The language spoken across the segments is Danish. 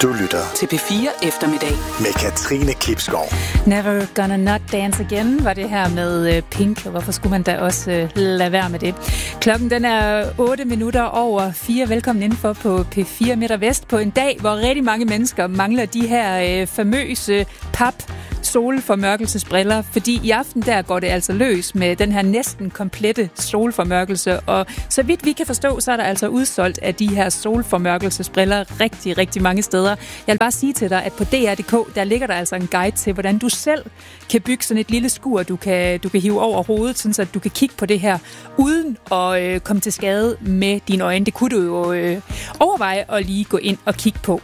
Du lytter til P4 Eftermiddag med Katrine Klipskov. Never Gonna Not Dance Again var det her med Pink, og hvorfor skulle man da også lade være med det? Klokken den er 4:08. Velkommen indenfor på P4 Midt og Vest på en dag, hvor rigtig mange mennesker mangler de her famøse solformørkelsesbriller, fordi i aften der går det altså løs med den her næsten komplette solformørkelse, og så vidt vi kan forstå, så er der altså udsolgt af de her solformørkelsesbriller rigtig, rigtig mange steder. Jeg vil bare sige til dig, at på DR.dk, der ligger der altså en guide til, hvordan du selv kan bygge sådan et lille skur, du kan hive over hovedet, sådan så at du kan kigge på det her, uden at komme til skade med dine øjne. Det kunne du jo overveje at lige gå ind og kigge på.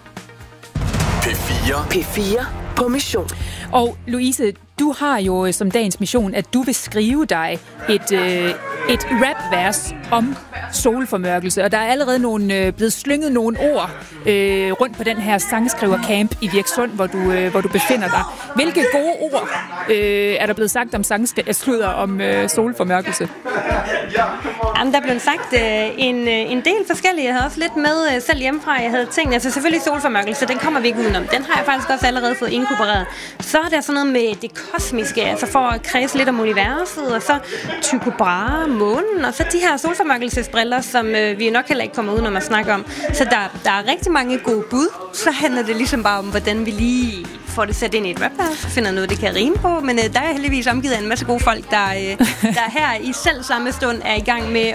P4 på mission. Og Louise, du har jo som dagens mission, at du vil skrive dig et rapvers om solformørkelse, og der er allerede blevet slynget nogle ord rundt på den her sangskrivercamp i Virksund, hvor du befinder dig. Hvilke gode ord er der blevet sagt om om solformørkelse? Jamen, der blev sagt en del forskellige. Jeg havde også lidt med selv hjemmefra. Jeg havde tænkt, altså selvfølgelig solformørkelse, den kommer vi ikke udenom. Den har jeg faktisk også allerede fået inkorporeret. Så er der sådan noget med det kosmiske, altså for at kredse lidt om universet, og så Tycho Brahe, månen, og så de her solformørkelsesbriller, som vi nok heller ikke kommer udenom at snakke om. Så der er rigtig mange gode bud. Så handler det ligesom bare om, hvordan vi lige får det sat ind i et rapvers, finder noget, det kan rime på, men der er heldigvis omgivet af en masse gode folk, der her i selv samme stund er i gang med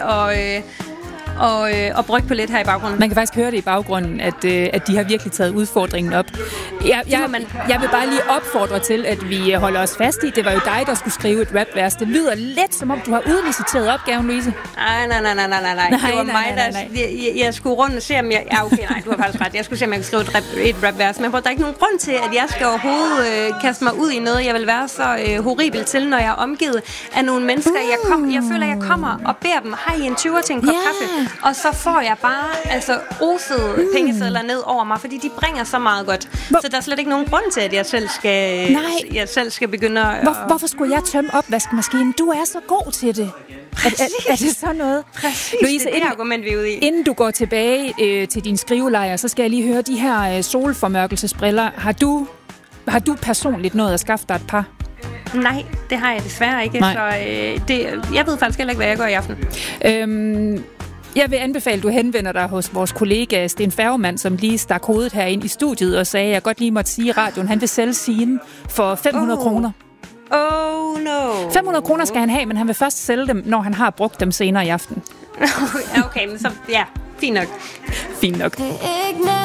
at brygge på lidt her i baggrunden. Man kan faktisk høre det i baggrunden, at de har virkelig taget udfordringen op. Jeg vil bare lige opfordre til, at vi holder os fast i. Det var jo dig, der skulle skrive et rapvers. Det lyder lidt som om, du har udliciteret opgaven, Louise. Nej. Det var mig, der... Jeg skulle rundt og se, om jeg... Ja, okay, nej, du har faktisk ret. Jeg skulle se, om jeg kunne skrive et rapvers. Men der er ikke nogen grund til, at jeg skal overhovedet kaste mig ud i noget, jeg vil være så horribel til, når jeg er omgivet af nogle mennesker. Jeg føler, at jeg kommer og beder dem, har I en 20'er til en kop kaffe? Og så får jeg bare osede pengesedler ned over mig, fordi de bringer så meget godt. Så der er slet ikke nogen grund til, at jeg selv skal begynde at... Hvorfor skulle jeg tømme opvaskemaskinen? Du er så god til det. Er det sådan noget? Præcis, Louise, det er det argument, vi er ude i. Inden du går tilbage til din skrivelejr, så skal jeg lige høre de her solformørkelsesbriller. Har du personligt nået at skaffe dig et par? Nej, det har jeg desværre ikke. Nej. Så jeg ved faktisk heller ikke, hvad jeg gør i aften. Jeg vil anbefale, at du henvender dig hos vores kollega Sten Færgemann, som lige stak hovedet herinde i studiet og sagde, at jeg godt lige måtte sige i radioen, han vil sælge sine for 500 kroner. Oh no. 500 kroner skal han have, men han vil først sælge dem, når han har brugt dem senere i aften. Okay, men så, ja, fint nok. Fint nok.